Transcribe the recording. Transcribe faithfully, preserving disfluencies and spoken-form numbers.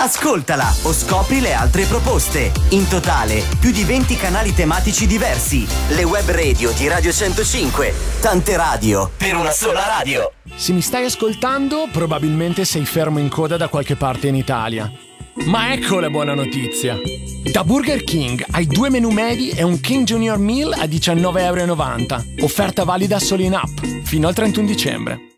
Ascoltala o scopri le altre proposte. In totale, più di venti canali tematici diversi. Le web radio di Radio centocinque. Tante radio per una sola radio. Se mi stai ascoltando, probabilmente sei fermo in coda da qualche parte in Italia. Ma ecco la buona notizia. Da Burger King hai due menù medi e un King Junior Meal a diciannove e novanta euro. Offerta valida solo in app, fino al trentuno dicembre.